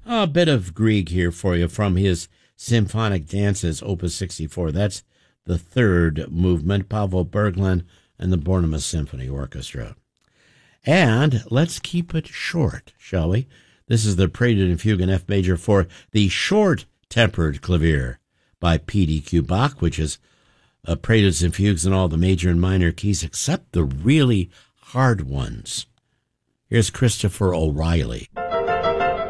A bit of Grieg here for you from his Symphonic Dances, Opus 64. That's the third movement, Pavel Berglund and the Bornemus Symphony Orchestra. And let's keep it short, shall we? This is the Prelude and Fugue in F major for the Short-Tempered Clavier by P.D.Q. Bach, which is preludes and fugues in all the major and minor keys except the really hard ones. Here's Christopher O'Reilly.